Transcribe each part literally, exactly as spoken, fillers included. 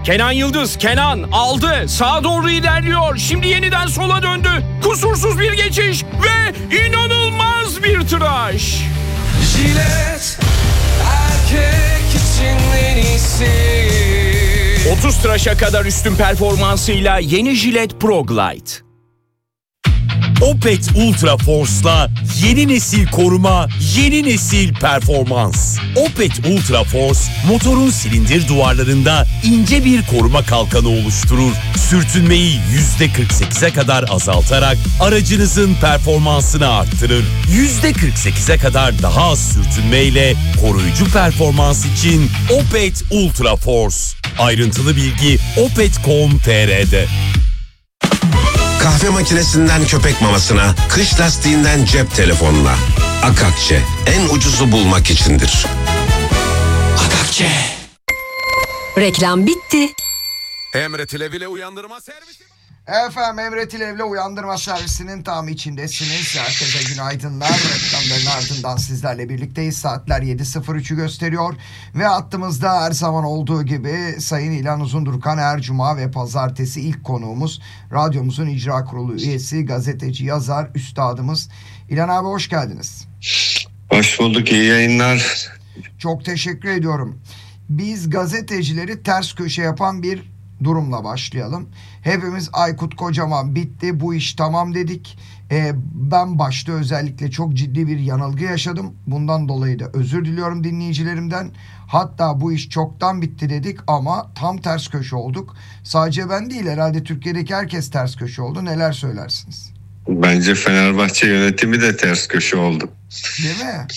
Kenan Yıldız, Kenan aldı, sağa doğru ilerliyor. Şimdi yeniden sola döndü. Kusursuz bir geçiş ve inanılmaz bir tıraş. Jilet, erkek için en iyisi. otuz tıraşa kadar üstün performansıyla yeni Jilet Pro Glide. Opet Ultra Force'la yeni nesil koruma, yeni nesil performans. Opet Ultra Force, motorun silindir duvarlarında ince bir koruma kalkanı oluşturur. Sürtünmeyi yüzde kırk sekize kadar azaltarak aracınızın performansını arttırır. yüzde kırk sekize kadar daha az sürtünmeyle koruyucu performans için Opet Ultra Force. Ayrıntılı bilgi opet nokta com nokta tr'de. Kahve makinesinden köpek mamasına, kış lastiğinden cep telefonuna. Akakçe, en ucuzu bulmak içindir. Akakçe. Reklam bitti. Emre Tilevile uyandırma servisi. Efendim Emre Tilevle uyandırma servisinin tam içindesiniz. Herkese günaydınlar. Reklamların ardından sizlerle birlikteyiz. Saatler yedi sıfır üçü gösteriyor. Ve hattımızda her zaman olduğu gibi Sayın İlhan Uzundurkan her cuma ve pazartesi ilk konuğumuz. Radyomuzun icra kurulu üyesi, gazeteci, yazar, üstadımız. İlhan abi hoş geldiniz. Hoş bulduk, iyi yayınlar. Çok teşekkür ediyorum. Biz gazetecileri ters köşe yapan bir durumla başlayalım. Hepimiz Aykut Kocaman bitti, bu iş tamam dedik. Ee, ben başta özellikle çok ciddi bir yanılgı yaşadım. Bundan dolayı da özür diliyorum dinleyicilerimden. Hatta bu iş çoktan bitti dedik ama tam ters köşe olduk. Sadece ben değil, herhalde Türkiye'deki herkes ters köşe oldu. Neler söylersiniz? Bence Fenerbahçe yönetimi de ters köşe oldu. Değil mi?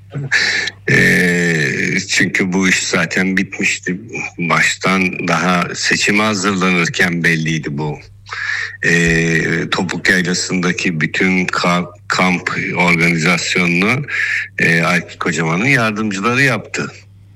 E, çünkü bu iş zaten bitmişti. Baştan daha seçime hazırlanırken belliydi bu. E, Topuk Yaylası'ndaki bütün kamp, kamp organizasyonunu e, Aykut Kocaman'ın yardımcıları yaptı.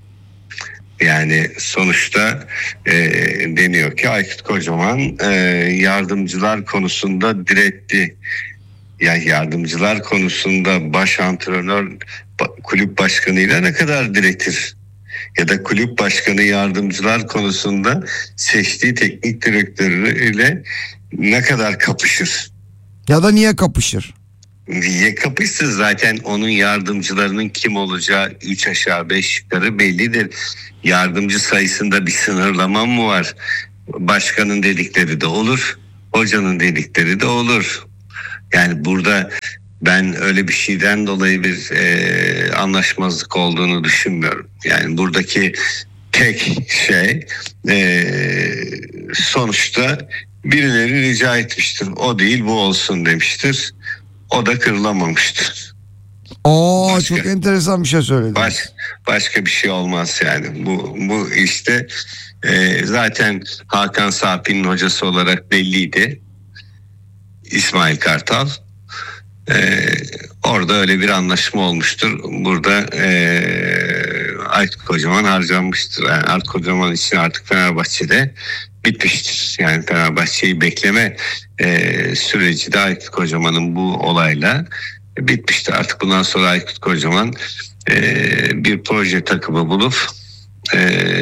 Yani sonuçta e, deniyor ki Aykut Kocaman e, yardımcılar konusunda diretti. Yani yardımcılar konusunda baş antrenör kulüp başkanıyla ne kadar diretir? Ya da kulüp başkanı yardımcılar konusunda seçtiği teknik direktörüyle ne kadar kapışır? Ya da niye kapışır? Niye kapışsın? Zaten onun yardımcılarının kim olacağı üç aşağı beş yukarı bellidir. Yardımcı sayısında bir sınırlama mı var? Başkanın dedikleri de olur, hocanın dedikleri de olur. Yani burada ben öyle bir şeyden dolayı bir e, anlaşmazlık olduğunu düşünmüyorum. Yani buradaki tek şey e, sonuçta birileri rica etmiştir. O değil bu olsun demiştir. O da kırılamamıştır. Oo, Başka, çok enteresan bir şey söyledin. Baş, başka bir şey olmaz yani. Bu, bu işte e, zaten Hakan Safi'nin hocası olarak belliydi. İsmail Kartal. Ee, orada öyle bir anlaşma olmuştur. Burada ee, Aykut Kocaman harcanmıştır. Yani Aykut Kocaman için artık Fenerbahçe'de bitmiştir. Yani Fenerbahçe'yi bekleme ee, süreci de Aykut Kocaman'ın bu olayla bitmiştir. Artık bundan sonra Aykut Kocaman ee, bir proje takımı bulup ee,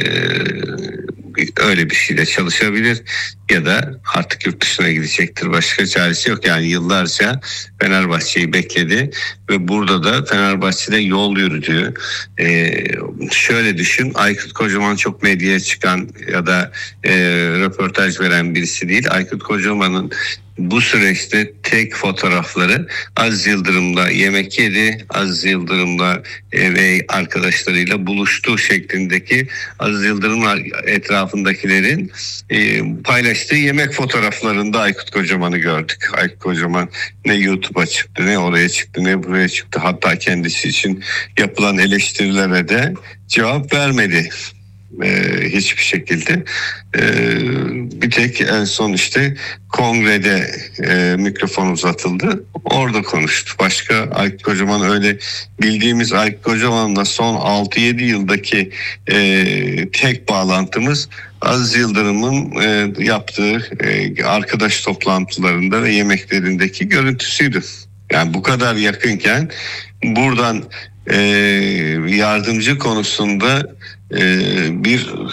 öyle bir şeyle çalışabilir ya da artık yurt dışına gidecektir. Başka çaresi yok. Yani yıllarca Fenerbahçe'yi bekledi ve burada da Fenerbahçe'de yol yürüdü. Ee, şöyle düşün, Aykut Kocaman çok medyaya çıkan ya da e, röportaj veren birisi değil. Aykut Kocaman'ın bu süreçte tek fotoğrafları Aziz Yıldırım'la yemek yedi, Aziz Yıldırım'la e, ve arkadaşlarıyla buluştu şeklindeki Aziz Yıldırım etrafındakilerin e, paylaştığı yemek fotoğraflarında Aykut Kocaman'ı gördük. Aykut Kocaman ne YouTube'a çıktı, ne oraya çıktı, ne buraya çıktı. Hatta kendisi için yapılan eleştirilere de cevap vermedi. Ee, hiçbir şekilde ee, bir tek en son işte kongrede e, mikrofon uzatıldı, orada konuştu. Başka Aykut Kocaman öyle bildiğimiz Aykut Kocaman'la son altı yedi yıldaki e, tek bağlantımız Aziz Yıldırım'ın e, yaptığı e, arkadaş toplantılarında ve yemeklerindeki görüntüsüydü. Yani bu kadar yakınken buradan e, yardımcı konusunda Ee, bir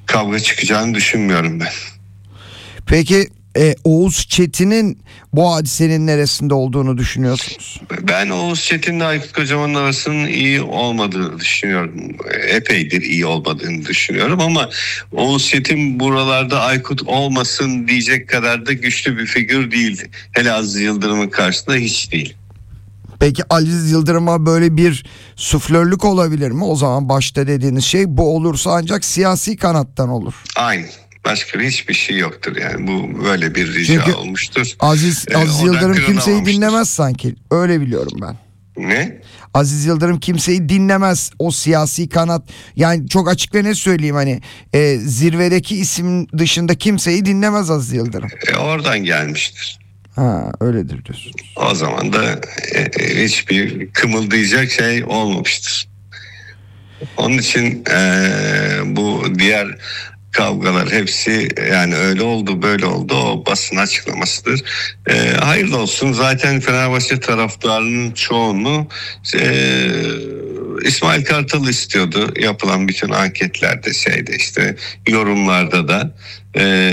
kavga çıkacağını düşünmüyorum ben. Peki e, Oğuz Çetin'in bu hadisenin neresinde olduğunu düşünüyorsunuz? Ben Oğuz Çetin'le Aykut Kocaman'ın arasının iyi olmadığını düşünüyorum. Epeydir iyi olmadığını düşünüyorum ama Oğuz Çetin buralarda Aykut olmasın diyecek kadar da güçlü bir figür değildi. Hele Aziz Yıldırım'ın karşısında hiç değil. Peki Aziz Yıldırım'a böyle bir suflörlük olabilir mi? O zaman başta dediğiniz şey bu olursa ancak siyasi kanattan olur. Aynı. Başka hiçbir şey yoktur yani. Bu böyle bir rica Çünkü olmuştur. Aziz, Ee, Aziz o da Yıldırım kimseyi kırılamamıştır. dinlemez sanki. Öyle biliyorum ben. Ne? Aziz Yıldırım kimseyi dinlemez, o siyasi kanat. Yani çok açık ve ne söyleyeyim, hani e, zirvedeki isim dışında kimseyi dinlemez Aziz Yıldırım. E, oradan gelmiştir. Ha, öyledir diyorsunuz. O zaman da e, e, hiçbir kımıldayacak şey olmamıştır. Onun için e, bu diğer kavgalar hepsi yani öyle oldu böyle oldu o basın açıklamasıdır. E, hayırlı olsun, zaten Fenerbahçe taraftarının çoğunu e, İsmail Kartal istiyordu. Yapılan bütün anketlerde şeyde işte yorumlarda da e,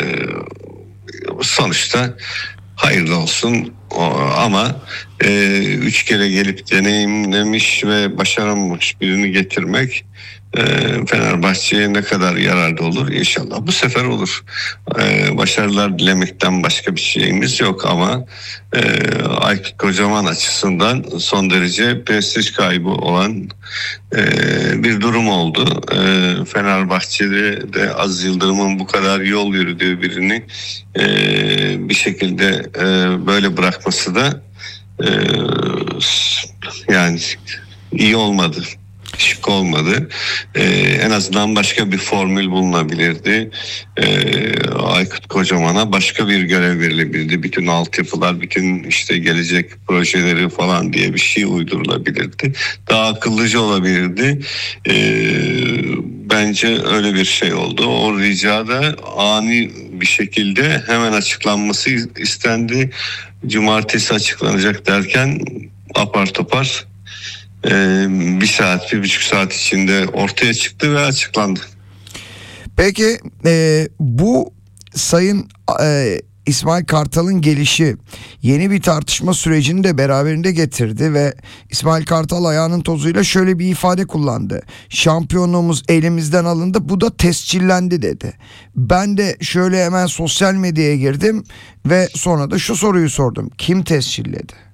sonuçta hayırlı olsun o, ama e, üç kere gelip deneyimlemiş ve başaramamış birini getirmek e, Fenerbahçe'ye ne kadar yararlı olur inşallah bu sefer olur. E, başarılar dilemekten başka bir şeyimiz yok ama e, Aykut Kocaman açısından son derece prestij kaybı olan e, bir durum oldu. E, Fenerbahçe'de de Aziz Yıldırım'ın bu kadar yol yürüdüğü birini e, bir şekilde e, böyle bırakması da e, yani iyi olmadı. Şık olmadı. Ee, en azından başka bir formül bulunabilirdi. Ee, Aykut Kocaman'a başka bir görev verilebilirdi. Bütün altyapılar, bütün işte gelecek projeleri falan diye bir şey uydurulabilirdi. Daha akıllıca olabilirdi. Ee, bence öyle bir şey oldu. O rica da ani bir şekilde hemen açıklanması istendi. Cumartesi açıklanacak derken apar topar Ee, bir saat, bir buçuk saat içinde ortaya çıktı ve açıklandı. Peki e, bu Sayın e, İsmail Kartal'ın gelişi yeni bir tartışma sürecini de beraberinde getirdi ve İsmail Kartal ayağının tozuyla şöyle bir ifade kullandı. Şampiyonluğumuz elimizden alındı, bu da tescillendi dedi. Ben de şöyle hemen sosyal medyaya girdim ve sonra da şu soruyu sordum. Kim tescilledi?